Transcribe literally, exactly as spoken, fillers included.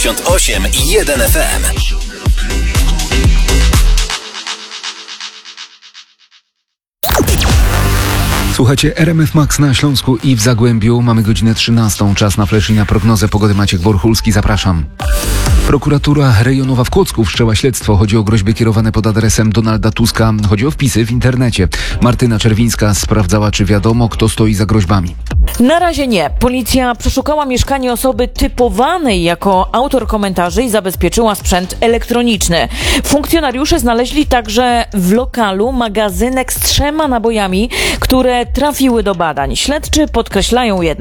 osiem i jeden F M. Słuchajcie, R M F Max na Śląsku i w Zagłębiu. Mamy godzinę trzynastą. Czas na flash i na prognozę pogody. Maciek Borchulski, zapraszam. Prokuratura rejonowa w Kłodzku wszczęła śledztwo. Chodzi o groźby kierowane pod adresem Donalda Tuska. Chodzi o wpisy w internecie. Martyna Czerwińska sprawdzała, czy wiadomo, kto stoi za groźbami. Na razie nie. Policja przeszukała mieszkanie osoby typowanej jako autor komentarzy i zabezpieczyła sprzęt elektroniczny. Funkcjonariusze znaleźli także w lokalu magazynek z trzema nabojami, które trafiły do badań. Śledczy podkreślają jednak,